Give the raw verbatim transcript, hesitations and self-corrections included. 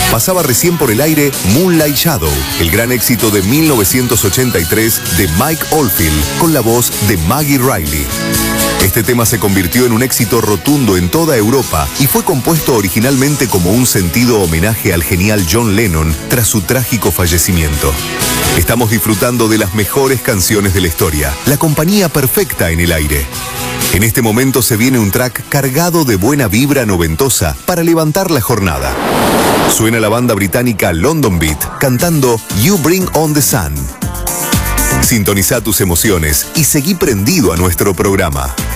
Pasaba recién por el aire Moonlight Shadow, el gran éxito de mil novecientos ochenta y tres de Mike Oldfield, con la voz de Maggie Reilly. Este tema se convirtió en un éxito rotundo en toda Europa y fue compuesto originalmente como un sentido homenaje al genial John Lennon tras su trágico fallecimiento. Estamos disfrutando de las mejores canciones de la historia, la compañía perfecta en el aire. En este momento se viene un track cargado de buena vibra noventosa para levantar la jornada. Suena la banda británica London Beat cantando You Bring On The Sun. Sintoniza tus emociones y seguí prendido a nuestro programa.